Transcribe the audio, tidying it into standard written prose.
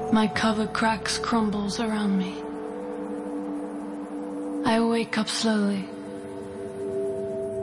My cover cracks, crumbles around me. I wake up slowly.